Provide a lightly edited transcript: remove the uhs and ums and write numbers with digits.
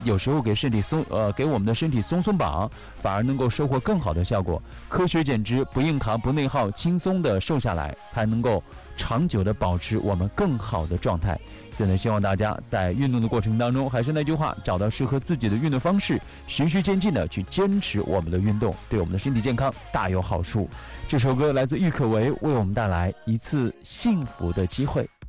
有时候给我们的身体松绑，反而能够收获更好的效果。科学减脂，不硬扛，不内耗，轻松的瘦下来，才能够长久的保持我们更好的状态。所以呢，希望大家在运动的过程当中，还是那句话，找到适合自己的运动方式，循序渐进的去坚持我们的运动，对我们的身体健康大有好处。这首歌来自郁可唯，为我们带来一次幸福的机会。